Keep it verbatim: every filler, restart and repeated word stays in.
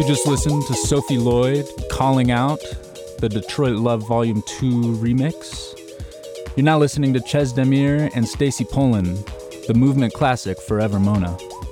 You just listened to Sophie Lloyd, Calling Out, the Detroit Love Volume two remix. You're now listening to Ches Demir and Stacy Poland, the movement classic Forever Mona.